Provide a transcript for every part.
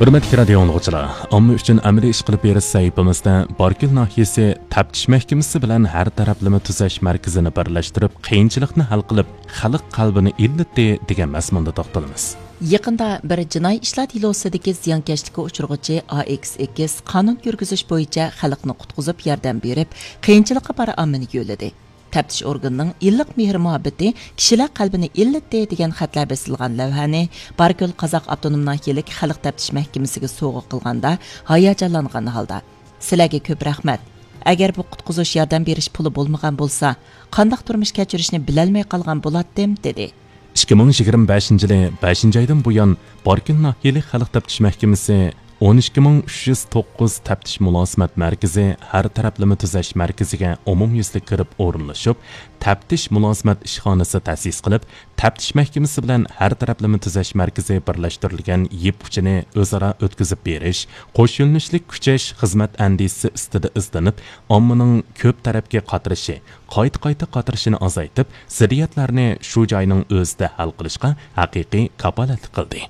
Hürmetli radio anlıqçılar, amma üçün əmri iş qilib beriş sayfimizda Barkil nahiyesi Təftiş Məhkəməsi bilan hər tərəfləmə tuzash mərkəzini birləşdirib, qiyinchilikni hal qilib, xalq qalbini illatdi degan mazmunda to'xtalamiz. Yaqında bir jinoiy ishlar delosidagi ziyonkashlikka uchirg'uvchi AX2 qonun yurgizish bo'yicha xalqni qutqizib yordam berib, qiyinchilikqa bor ommani yo'lladi. Təftiş organının illiq mehr muhabbeti kişiler qalbini illatdi degan xatlar besilgan lavhani Bargül Qazaq Avtonom Nahiyalik Xalq Təftiş Məhkəməsiga sovg'a qilganda hayajonlangan holda. Sizlarga ko'p rahmat. Agar bu qutqizish yordam berish puli bo'lmagan bo'lsa, qanday turmush kechirishni bilolmay qolgan bo'lardim dedi. 2025 yılı 5. aydan buyon Bargül Nahiyalik Xalq Təftiş Məhkəməsi 12309 təftiş mülasimat mərkəzi hər tərəfləmə tuzash mərkəziga umumyüzlük kirib o'rinlashib, təftiş mülasimat ishxonasi ta'sis qilib, təftiş məhkəməsi bilan hər tərəfləmə tuzash mərkəzi birlashtirilgan yip uchini o'zaro o'tkazib berish, qo'shilishlik kuchash xizmat andisi ustida izlanib, ommaning ko'p tarafga qatirishi, qayta qatirishini azaytib, ziddiyatlarni shu joyning o'zida hal qilishga haqiqiy kapolatlik qildi.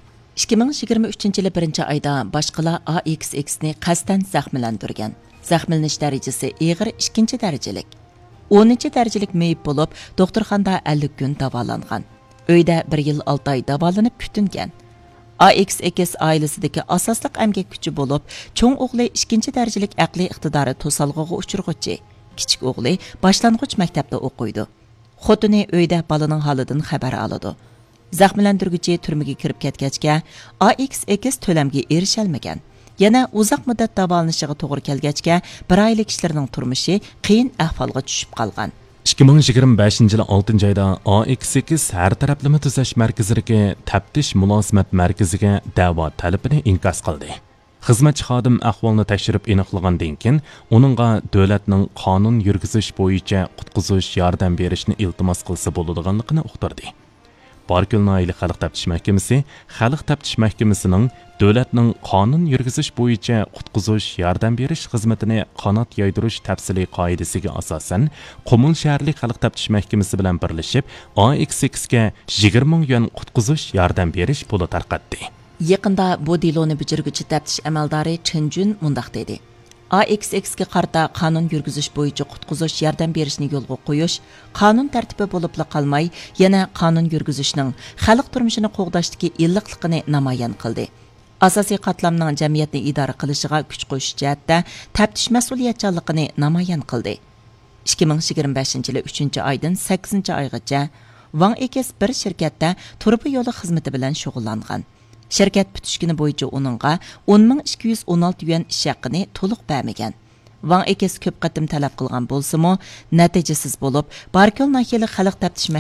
2023 yılı 1. ayda başqalar AXX'ni qasdan zaxmilandirgan. Zaxmilanish darajasi ig'ir 2. darajalik. 10. darajalik meyib bo'lib, doktorxonada 50 kun davolangan. Uyda 1 yil 6 ay davolanib kutingan. AXX oilasidagi asosliq emgak kuchi bo'lib, cho'ng o'g'li 2. darajalik aqliy iqtidori to'salg'iga uchirg'uchi. Kichik o'g'li boshlang'ich maktabda o'qiydi. Xotini uyda bolaning holidan xabar oladi. Zaxmilantirguvchi turmaga kirib ketgachga AXX to'lamga erishalmagan. Yana uzoq muddat davolanishiga to'g'ri kelgachga bir oylik kishilarning turmushi qiyin ahvolga tushib qolgan. 2025 yılı 6. ayda AX8 hər tərəfləmə tuzash mərkəzidagi təftiş mülasimat mərkəziga da'vo talabini inkos qildi. Xizmatchi xodim ahvolni tekshirib aniqlagandan keyin uningga davlatning qonun yurgizish bo'yicha qutqizish yordam berishni iltimos qilsa bo'ladiganligini uqtirdi. Bargül Nahiyalik Xalq Təftiş Məhkəməsi, Xalq Təftiş Məhkəməsinin dövlətinin qanun yürgüzüş boyunca qutquzuş, yardım beriş xizmətini qanat yaydırış təfsili qaydasıga asasən, Qumul şəhərlik Xalq Təftiş Məhkəməsi bilan birləşib, AX8-ga 20 min yuan qutquzuş, yardım beriş pulu tarqatdı. Yaqında bu deloni bijirguvchi təftiş əməldari Chinjun mundaq dedi. AXX'ga qarta qanun yurgizish bo'yicha qutqizish yordam berishni yo'lga qo'yish qonun tartibi bo'libla qolmay, yana qonun yurgizishning xalq turmushini qo'g'dashdagi illiqligini namoyon qildi. Asosiy qatlamning jamiyatni idora qilishiga kuch qo'shish jihatda taftish mas'uliyatchanligini namoyon qildi. 2025 yili 3 oydan 8 oygacha Wang Ekes bir shirkatda turbi yo'li xizmati bilan shug'ullangan. Şirket bütüşkini boyunca onunğa 10.216 yuan iş haqqını to'liq bermagan. Wang Ekes ko'p qatim talab qilgan bo'lsa-mu, natijasiz bo'lib, Barkil Nahiyalik Xalq Təftiş